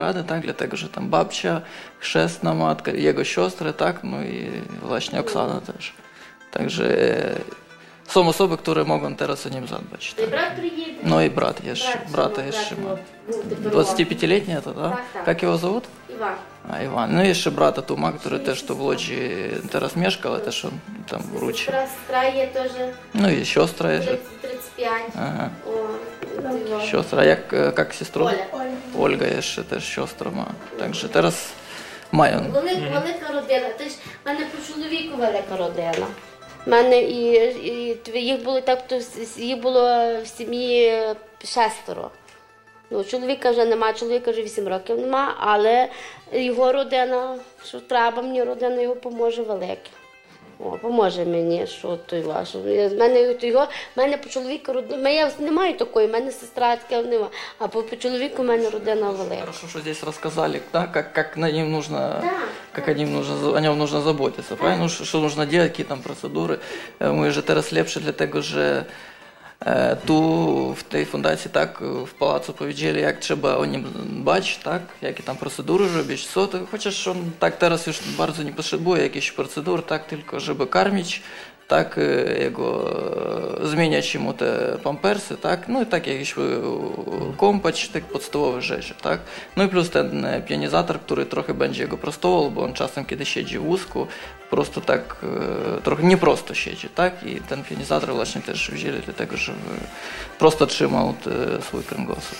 Rady, tak, dlatego, że tam babcia, chrzestna matka, jego siostry, tak, no i właśnie Oksana też. Także są osoby, które mogą teraz o nim zadbać. Tak. Brat приедет? No i brat jeszcze, brata jeszcze ma. 25-letni to, tak? Jak jego zовут? Iwan. A, Iwan. No i jeszcze brata Tuma, który też tu w Łodzi teraz mieszka, ale też on tam wróci. Sestra jest też. No i siostra jeszcze. 35. Aha. O, Siostra, jak siostru? Olga jeszcze też siostra ma. Także teraz mają. Велика родина. Ти ж в мене по чоловіку велика родина. У мене їх було так, то їх було в сім'ї 6. Ну, чоловіка вже нема, чоловіка вже 8 років нема, але його родина, що треба, мені родина його поможе велике. О, поможе мені, що той ваш. В мене по чоловіку родина, я не маю такої, в мене сестра така нема, а по чоловіку в мене родина велика. Хорошо, что здесь рассказали, да, как на ним нужно, как о нем нужно заботиться, правильно? Что нужно делать, какие там процедуры. Мы же teraz lepsze, dlatego że tu w tej fundacji tak w pałacu powiedzieli, jak trzeba o nim dbać, tak, jakie tam procedury robić, co to, chociaż on tak teraz już bardzo nie potrzebuje jakichś procedur, tak, tylko żeby karmić, tak, zmieniać mu te pampersy, tak, no i tak jakieś kąpać, tak podstawowe rzeczy, tak. No i plus ten pionizator, który trochę będzie go prostował, bo on czasem, kiedy siedzi w łóżku, po prostu tak trochę nieprosto siedzi, tak, i ten pionizator właśnie też wzięli dlatego, żeby prosto trzymał swój kręgosłup.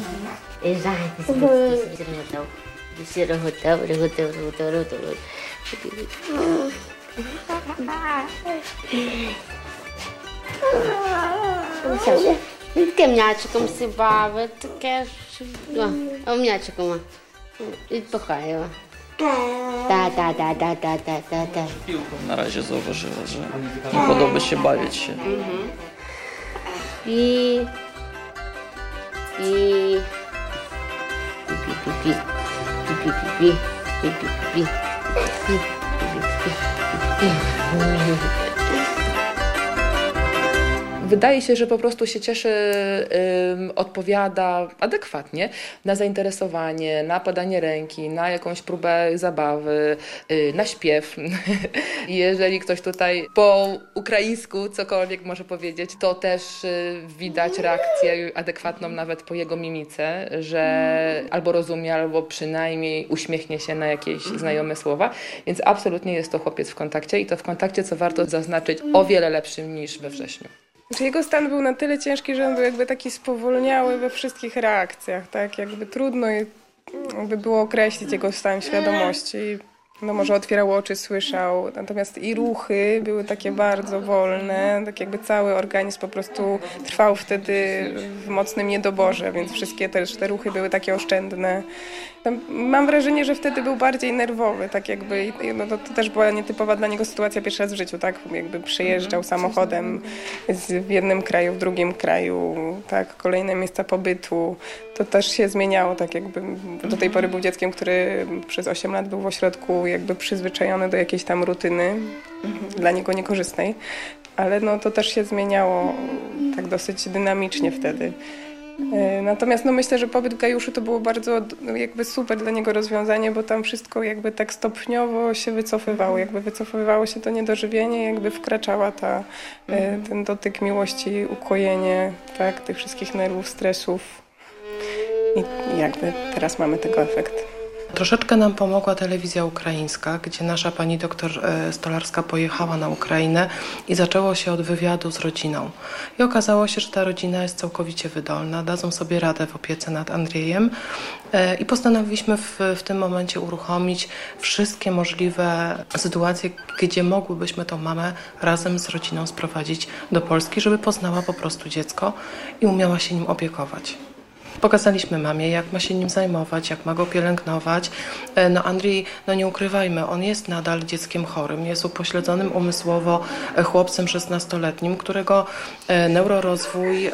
Таке м'ячиком си бавить, таке, а м'ячиком відпихає. Та. Piłką na razie zauważyła, że nie podoba się bawić się. Wydaje się, że po prostu się cieszy, odpowiada adekwatnie na zainteresowanie, na podanie ręki, na jakąś próbę zabawy, na śpiew. Jeżeli ktoś tutaj po ukraińsku cokolwiek może powiedzieć, to też widać reakcję adekwatną nawet po jego mimice, że albo rozumie, albo przynajmniej uśmiechnie się na jakieś znajome słowa. Więc absolutnie jest to chłopiec w kontakcie i to w kontakcie, co warto zaznaczyć, o wiele lepszym niż we wrześniu. Jego stan był na tyle ciężki, że on był jakby taki spowolniały we wszystkich reakcjach, tak? Jakby trudno jakby było określić jego stan świadomości. No może otwierał oczy, słyszał, natomiast i ruchy były takie bardzo wolne, tak jakby cały organizm po prostu trwał wtedy w mocnym niedoborze, więc wszystkie też te ruchy były takie oszczędne. Mam wrażenie, że wtedy był bardziej nerwowy, tak jakby, no to też była nietypowa dla niego sytuacja pierwszy raz w życiu, tak, jakby przejeżdżał samochodem w jednym kraju, w drugim kraju, tak, kolejne miejsca pobytu, to też się zmieniało, tak jakby do tej pory był dzieckiem, który przez 8 lat był w ośrodku jakby przyzwyczajony do jakiejś tam rutyny, dla niego niekorzystnej, ale no to też się zmieniało tak dosyć dynamicznie wtedy. Natomiast no myślę, że pobyt w Gajuszu to było bardzo jakby super dla niego rozwiązanie, bo tam wszystko jakby tak stopniowo się wycofywało, jakby wycofywało się to niedożywienie, jakby wkraczała ten dotyk miłości, ukojenie, tak, tych wszystkich nerwów, stresów i jakby teraz mamy tego efekt. Troszeczkę nam pomogła telewizja ukraińska, gdzie nasza pani doktor Stolarska pojechała na Ukrainę i zaczęło się od wywiadu z rodziną. I okazało się, że ta rodzina jest całkowicie wydolna, dadzą sobie radę w opiece nad Andrzejem i postanowiliśmy w tym momencie uruchomić wszystkie możliwe sytuacje, gdzie mogłybyśmy tą mamę razem z rodziną sprowadzić do Polski, żeby poznała po prostu dziecko i umiała się nim opiekować. Pokazaliśmy mamie, jak ma się nim zajmować, jak ma go pielęgnować. No Andrzej, no nie ukrywajmy, on jest nadal dzieckiem chorym, jest upośledzonym umysłowo chłopcem 16-letnim, którego neurorozwój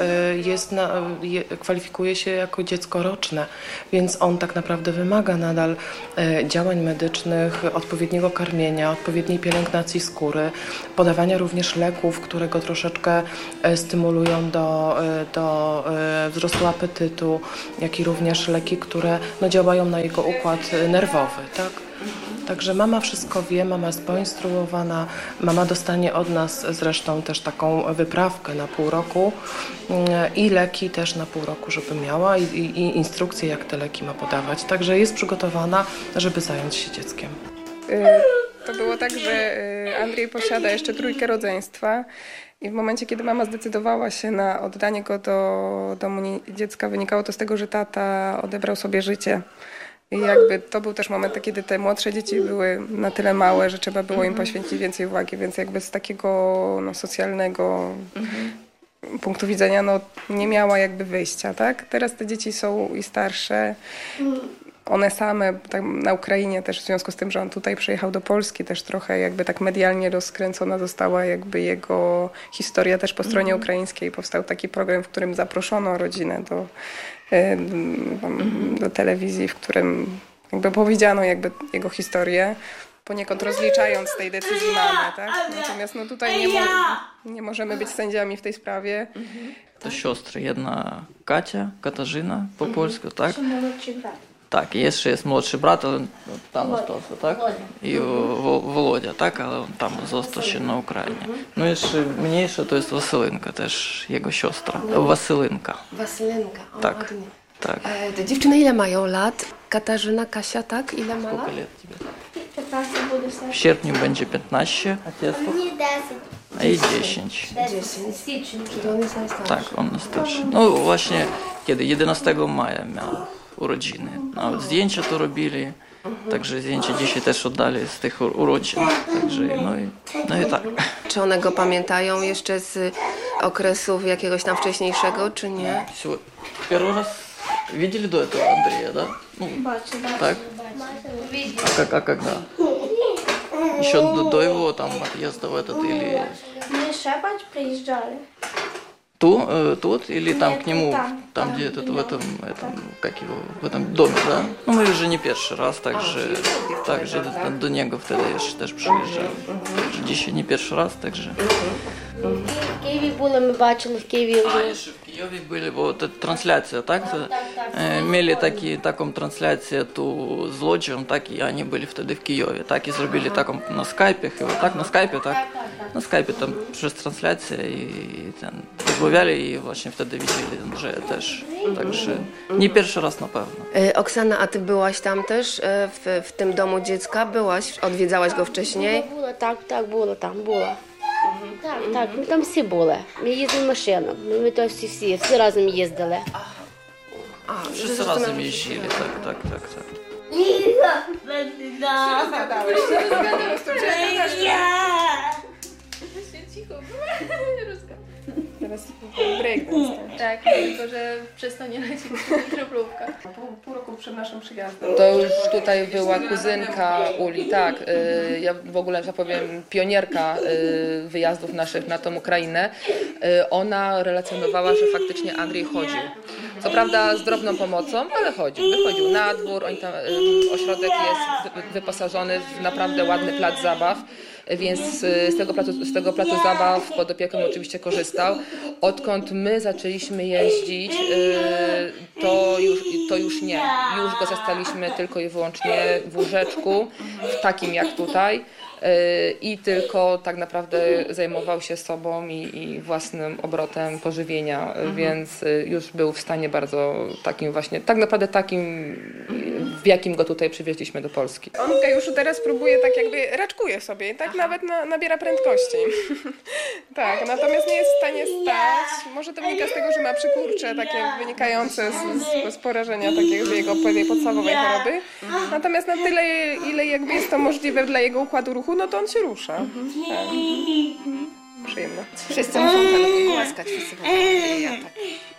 kwalifikuje się jako dziecko roczne, więc on tak naprawdę wymaga nadal działań medycznych, odpowiedniego karmienia, odpowiedniej pielęgnacji skóry, podawania również leków, które go troszeczkę stymulują do wzrostu apetytu, cukru, jak i również leki, które no, działają na jego układ nerwowy, tak? Także mama wszystko wie, mama jest poinstruowana, mama dostanie od nas zresztą też taką wyprawkę na pół roku i leki też na pół roku, żeby miała i instrukcje, jak te leki ma podawać. Także jest przygotowana, żeby zająć się dzieckiem. To było tak, że Andrzej posiada jeszcze 3 rodzeństwa i w momencie, kiedy mama zdecydowała się na oddanie go do domu dziecka, wynikało to z tego, że tata odebrał sobie życie. I jakby to był też moment, kiedy te młodsze dzieci były na tyle małe, że trzeba było im poświęcić więcej uwagi, więc jakby z takiego no, socjalnego punktu widzenia no, nie miała jakby wyjścia, tak? Teraz te dzieci są i starsze. One same tak, na Ukrainie też w związku z tym, że on tutaj przyjechał do Polski, też trochę jakby tak medialnie rozkręcona została jakby jego historia też po stronie ukraińskiej. Powstał taki program, w którym zaproszono rodzinę do telewizji, w którym jakby powiedziano jakby jego historię, poniekąd rozliczając z tej decyzji mamy, tak? Natomiast no tutaj nie możemy być sędziami w tej sprawie. To siostry, jedna Katarzyna po polsku, tak? Молодший брат. Так, і є молодший брат, але там залишився, так? І Володя, так? Але він там залишився ще на Україні. Ну і ще мniejsza, to jest Василинка, теж його сестра. Василинка. Wasylynka, o Tak. ładnie. Так. Te dziewczyny ile mają lat? Katarzyna, Kasia, tak? Ile ma lat? Скільки лет тебе? 15 буде все. В серпні będzie 15, a dziecko? Мені 10. A i 10. 10. Січень. To on jest najstarszy. Tak, on najstarszy. No właśnie, kiedy 11 maja miał urodziny. Nawet zdjęcia to robili, także zdjęcia dzisiaj też oddali z tych urodzin. Także, no i tak. Czy one go pamiętają jeszcze z okresów jakiegoś tam wcześniejszego, czy nie? Первый раз видели до этого Андрея, да? Ну, так? А когда? Еще до его там отъезда в этот или... Ми ще бач приїжджали. Тут или там к нему, там где этот, в этом, как его, в этом доме, да? Ну мы уже не первый раз, также до него вtedy jeszcze też przyjeżdżali. Dzisiaj nie pierwszy raz, także. В Києві були, ми бачили в Києві. Jeszcze w Kijowie byli, bo to transляcja, tak? Mieli taką transляcję tu z Łodzią, tak? I oni byli wtedy w Kijowie, tak? I zrobili taką na Skype'ie chyba, tak? Na Skype'ie, tak? Na Skype'ie tam przez transляcję i rozmawiali i właśnie wtedy widzieli Andrzeja też. Także nie pierwszy raz na pewno. Oksana, a ty byłaś tam też w tym domu dziecka? Odwiedzałaś go wcześniej? Так, було там, було. Так, ми там всі були. Ми їздили машиною, ми то всі разом їздили. Wszyscy razem jeździli, tak. Teraz breakdance. Tak, tylko że przez to nie leci kroplówka. Pół roku przed naszym przyjazdem. To już tutaj była kuzynka Uli, tak. Ja w ogóle, że powiem, pionierka wyjazdów naszych na tą Ukrainę. Ona relacjonowała, że faktycznie Andrzej chodził. Co prawda z drobną pomocą, ale chodził. Wychodził na dwór, oni tam, ośrodek jest wyposażony w naprawdę ładny plac zabaw. Więc z tego placu zabaw pod opieką oczywiście korzystał. Odkąd my zaczęliśmy jeździć, to już nie. Już go zastaliśmy tylko i wyłącznie w łóżeczku, w takim jak tutaj. I tylko tak naprawdę zajmował się sobą i własnym obrotem pożywienia, więc już był w stanie bardzo takim właśnie, tak naprawdę takim, w jakim go tutaj przywieźliśmy do Polski. On w Gajuszu teraz próbuje tak jakby raczkuje sobie i tak nawet nabiera prędkości. Tak, natomiast nie jest w stanie stać. Może to wynika z tego, że ma przykurcze takie wynikające z porażenia takiego jego podstawowej choroby. Natomiast na tyle, ile jakby jest to możliwe dla jego układu ruchu, no to on się rusza. Tak. Przyjemne. Wszyscy muszą tam głaskać, wszyscy ja tak.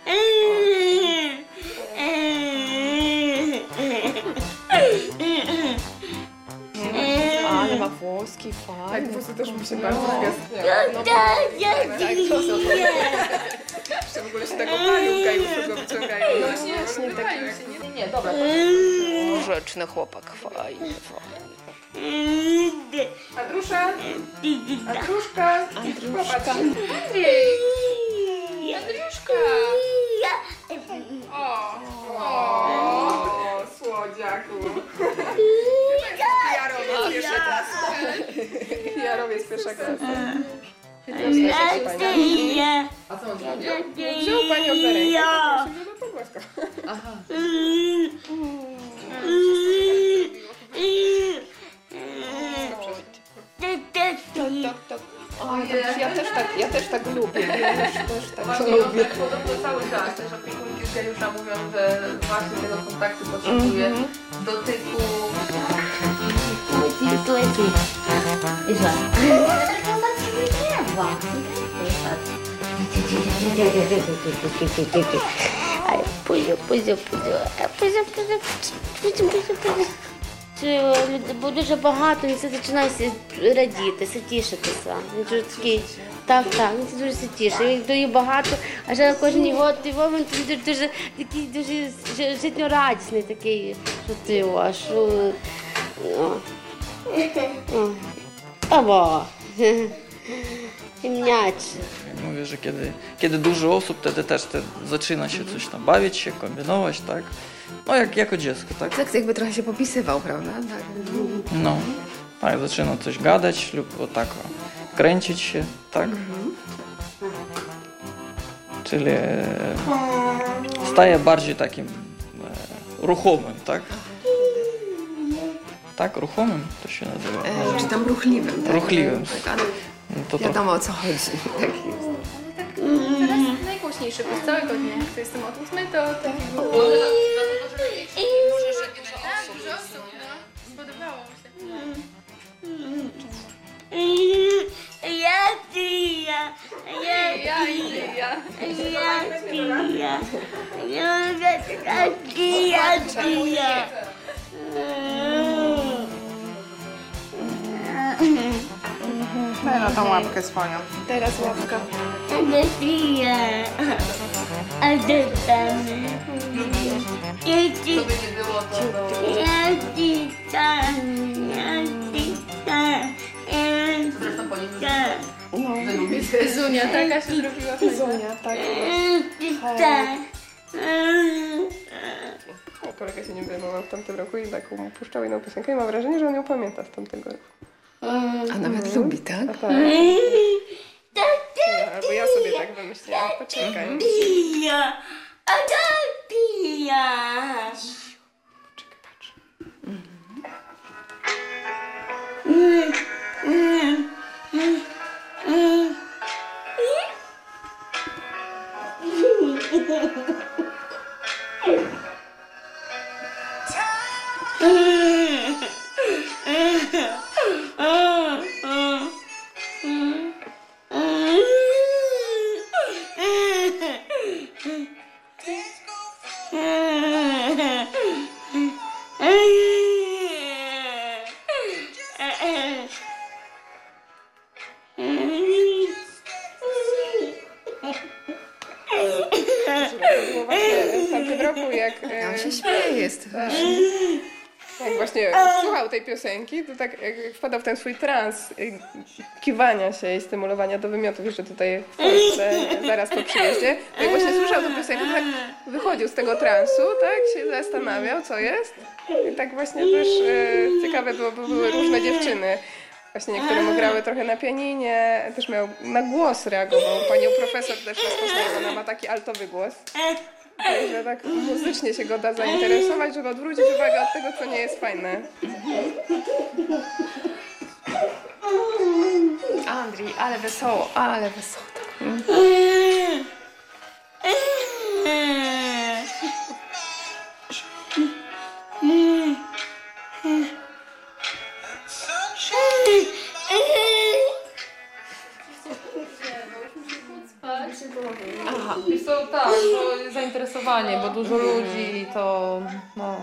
Ale ma włoski, fajnie. Tak, włosy też mi się bardzo gwiazdają. Jeszcze w ogóle się tak opalił w Gajuszu, go wyciągają. No właśnie, tak. Nie, dobra. Rzeczny chłopak, fajnie. Andrusza? Andruszka? Popatrz. Andrzej! Andruszka! O! Słodziaku. Jarowiec pierwsza klasa. A co on zrobił? Wziął panią za rękę, to się go pogłaskał. Aha. Ja też tak lubię. Właśnie lubię. Podobno cały czas też opiekunki z Geniusza mówią, że właśnie tego kontaktu potrzebuje, dotyku. Бо дуже багато, він все починає радіти, все тішитися. Він дуже такий, так, він це дуже все тішить. Як їх багато, а ще кожен його він дуже такий дуже життєрадісний такий, що ти, що... Або, ciemniaczy. Mówię, że kiedy dużo osób, wtedy też zaczyna się coś tam bawić się, kombinować, tak? No jako dziecko, tak? Tak jakby trochę się popisywał, prawda? Tak. No, tak, zaczyna coś gadać lub o tak kręcić się, tak? Czyli staje bardziej takim ruchomym, tak? Tak, ruchomym to się nazywa. Czy tam ruchliwym. Tak? Ruchliwym. Tak, ale To wiadomo o co chodzi. Tak jest. Teraz najgłośniejszy przez całego dnia. Jak to jestem o 8, to taki było. Dlatego, że dużo osób. Dużo osób, no. Spodobało mi się. Teraz tą łapkę swoją. Teraz łapka. To by nie było zresztą po nim Zunia taka się zrobiła. Zunia, tak. Kolega się nim zajmował w tamtym roku i tak mu puszczał jedną piosenkę i mam wrażenie, że on ją pamięta z tamtego roku. A nawet lubi, tak? Tak. Albo ja sobie tak wymyśliłam. Poczekaj. Poczekaj, patrz. Było właśnie w tamtym roku, jak... On się śmieje jest. Jak właśnie słuchał tej piosenki, to tak jak wpadał w ten swój trans kiwania się i stymulowania do wymiotów jeszcze tutaj w Polsce, zaraz po przyjeździe. To jak właśnie słyszał tę piosenkę, to tak wychodził z tego transu, tak, się zastanawiał, co jest. I tak właśnie też ciekawe było, bo były różne dziewczyny. Właśnie niektóre mu grały trochę na pianinie, też miał na głos reagował. Panią profesor też nas poznaje, ona ma taki altowy głos. Że tak muzycznie się go da zainteresować, żeby odwrócić uwagę od tego, co nie jest fajne. Andrzej, ale wesoło, ale wesoło. Aha, jest to tak, to jest zainteresowanie, bo dużo ludzi to no.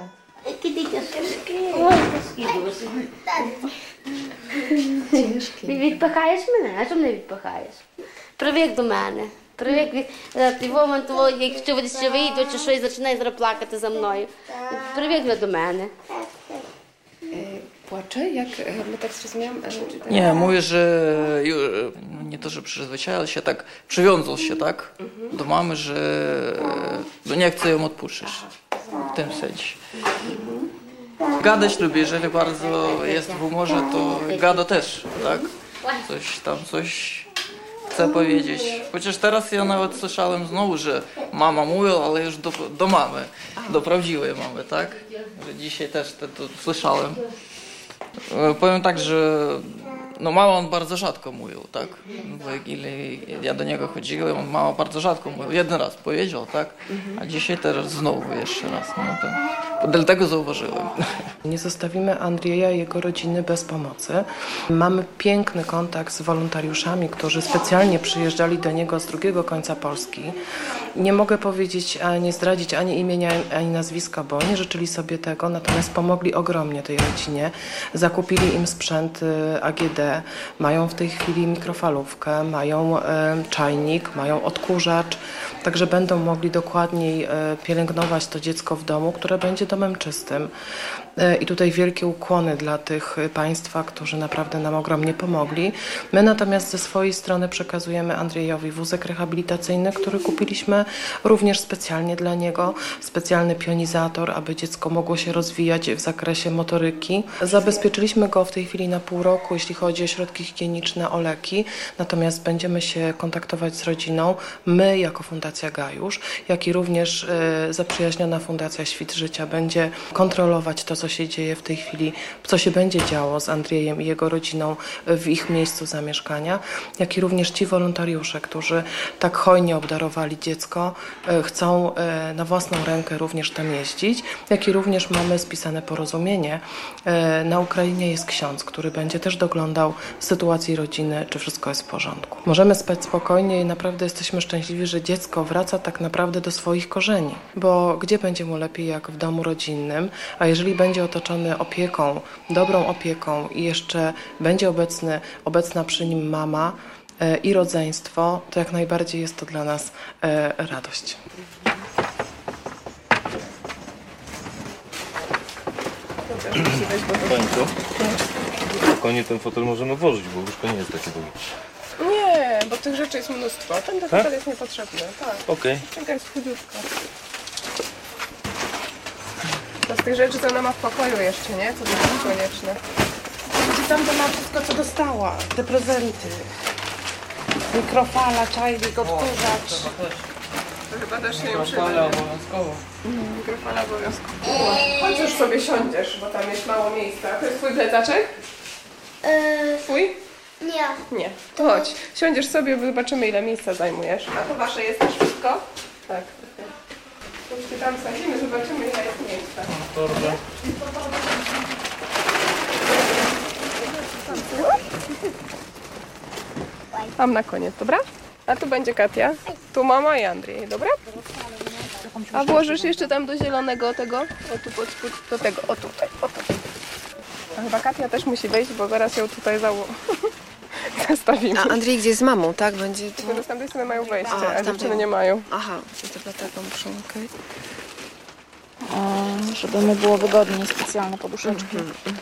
Ти відпихаєш мене? А чому не відпихаєш? Привик до мене. Привик ти моменту, якщо ви ще вийду чи щось, починає зараз плакати за мною. Привик до мене. Płacze? Jak my tak zrozumiałam? Nie, mówię, że nie to, że przyzwyczaił się, tak przywiązał się, tak, do mamy, że nie chce ją odpuszczać. w tym sensie. Gadać lubi, jeżeli bardzo jest w humorze, to gada też, tak? Coś chce powiedzieć. Chociaż teraz ja nawet słyszałem znowu, że mama mówiła, ale już do mamy, do prawdziwej mamy, tak? Że dzisiaj też to słyszałem. Powiem tak, że no mama on bardzo rzadko mówił, tak? Ja do niego chodziłem, on mama bardzo rzadko mówił. Jeden raz powiedział, tak? A dzisiaj teraz znowu jeszcze raz. No to dlatego zauważyłem. Nie zostawimy Andrzeja i jego rodziny bez pomocy. Mamy piękny kontakt z wolontariuszami, którzy specjalnie przyjeżdżali do niego z drugiego końca Polski. Nie mogę powiedzieć, nie zdradzić ani imienia, ani nazwiska, bo nie życzyli sobie tego, natomiast pomogli ogromnie tej rodzinie. Zakupili im sprzęt AGD, mają w tej chwili mikrofalówkę, mają czajnik, mają odkurzacz, także będą mogli dokładniej pielęgnować to dziecko w domu, które będzie domem czystym. I tutaj wielkie ukłony dla tych państwa, którzy naprawdę nam ogromnie pomogli. My natomiast ze swojej strony przekazujemy Andrzejowi wózek rehabilitacyjny, który kupiliśmy również specjalnie dla niego, specjalny pionizator, aby dziecko mogło się rozwijać w zakresie motoryki. Zabezpieczyliśmy go w tej chwili na pół roku, jeśli chodzi o środki higieniczne, o leki, natomiast będziemy się kontaktować z rodziną, my jako Fundacja Gajusz, jak i również zaprzyjaźniona Fundacja Świt Życia będzie kontrolować to, co się dzieje w tej chwili, co się będzie działo z Andrzejem i jego rodziną w ich miejscu zamieszkania, jak i również ci wolontariusze, którzy tak hojnie obdarowali dziecko, chcą na własną rękę również tam jeździć, jak i również mamy spisane porozumienie. Na Ukrainie jest ksiądz, który będzie też doglądał sytuacji rodziny, czy wszystko jest w porządku. Możemy spać spokojnie i naprawdę jesteśmy szczęśliwi, że dziecko wraca tak naprawdę do swoich korzeni, bo gdzie będzie mu lepiej jak w domu rodzinnym, a jeżeli będzie otoczony opieką, dobrą opieką i jeszcze będzie obecna przy nim mama i rodzeństwo, to jak najbardziej jest to dla nas radość. Pańco, spokojnie ten fotel możemy włożyć, bo łóżko nie jest takie długie. Nie, bo tych rzeczy jest mnóstwo. Ten fotel jest niepotrzebny. Tak. Okej. Czekaj, jest chudziutka. To z tych rzeczy, co ona ma w pokoju jeszcze, nie? Co to jest konieczne. Gdzie tam to ma wszystko, co dostała, te prezenty. Mikrofala, czajnik, odkurzacz. To chyba też się ją przyda. Mikrofala obowiązkowo. Mikrofala obowiązkowo. Chodź już sobie siądziesz, bo tam jest mało miejsca. To jest twój plecaczek? Twój? Nie. Nie. To chodź. Siądziesz sobie, zobaczymy ile miejsca zajmujesz. A to wasze jest też wszystko? Tak. To już tam sadzimy, zobaczymy ile jest miejsca. Torbę. Tam na koniec, dobra? A tu będzie Katia, tu mama i Andrzej, dobra? A włożysz jeszcze tam do zielonego tego, o tu pod spód, do tego, o tutaj, o tutaj. A chyba Katia też musi wejść, bo zaraz ją tutaj zastawimy. A Andrzej gdzie z mamą, tak? Będzie tu? Tylko z tamtej strony mają wejście, a tamtej. dziewczyny nie mają. Aha, to dlatego muszą, okej. Żeby mu było wygodniej, specjalne poduszeczki.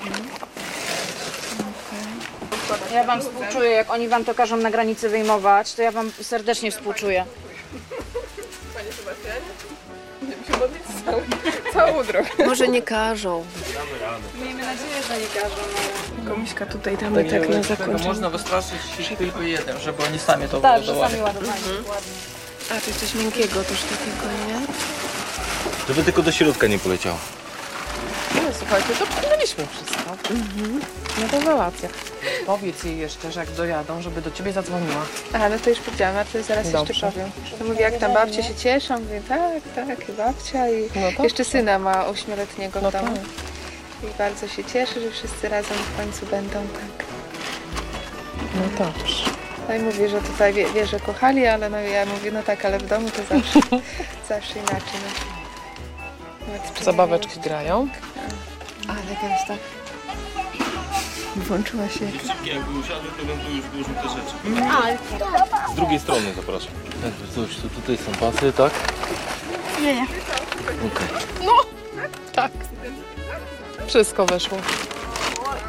Ja wam współczuję, jak oni wam to każą na granicy wyjmować, to ja wam serdecznie współczuję. Panie Sebastianie, będziemy się modlić całą drogę. Może nie każą. Miejmy nadzieję, że nie każą. Komuśka tutaj damy tak na zakończenie. Można wystraszyć tylko jednym, żeby oni sami to Tak, że wybudowali. sami ładowali, dokładnie. A, to coś miękkiego też takiego, nie? Żeby tylko do środka nie poleciało. No słuchajcie, to przyjęliśmy wszystko. No to załatwia. Powiedz jej jeszcze, że jak dojadą, żeby do ciebie zadzwoniła. A, no to już powiedziałam, a to zaraz Dobrze. jeszcze powiem. To mówi, jak tam babcie się cieszą, mówię, tak, i babcia i No to jeszcze syna ma 8-letniego No w domu. tak. I bardzo się cieszy, że wszyscy razem w końcu będą tak. No dobrze. No i mówię, że tutaj wie, że kochali, ale no ja mówię, no tak, ale w domu to zawsze inaczej. No. Zabaweczki grają. Ale gęsta. Włączyła się. Jakby usiadły, to będą już włożył te rzeczy. Z drugiej strony zapraszam. Jakby coś, to tutaj są pasy, tak? Nie. Okej. Tak. Wszystko weszło.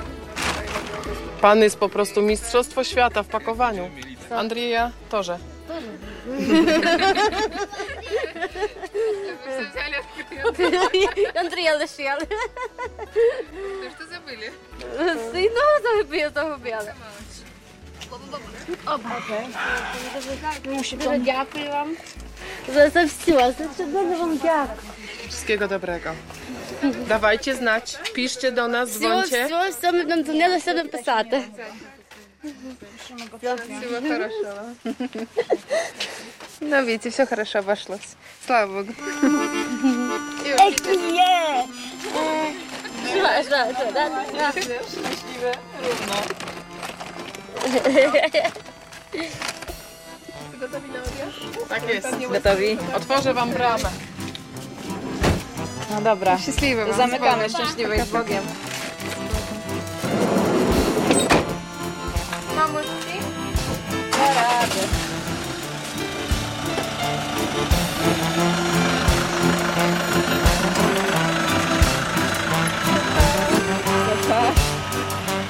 Pan jest po prostu mistrzostwo świata w pakowaniu. Andrzeja, torze. тоже. Андрея лишили. Що забили? Сильно загубили. Дуже дякую вам za все. Bardzo wam dziękuję. Wszystkiego dobrego. Dawajcie znać, piszcie do nas, dzwońcie. Все, ми нам дзвонили, все будемо писати. Всего хорошего. Ну, видите, все хорошо обошлось. Слава Богу. Є! Що, да? Szczęśliwe, równo. Tak jest. Gotowi? Otworzę wam bramę. No dobra. Счастливо вам. Zamykamy szczęśliwej z Bogiem. Mamuszki. Da radę.